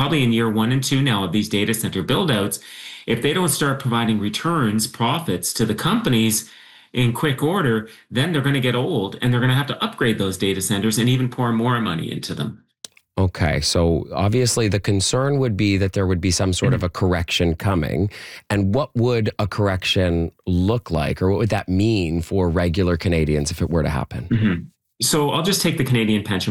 probably in year 1 and 2 now of these data center build-outs. If they don't start providing returns, profits to the companies in quick order, then they're going to get old and they're going to have to upgrade those data centers and even pour more money into them. Okay, so obviously the concern would be that there would be some sort of a correction coming. And what would a correction look like, or what would that mean for regular Canadians if it were to happen? So I'll just take the Canadian pension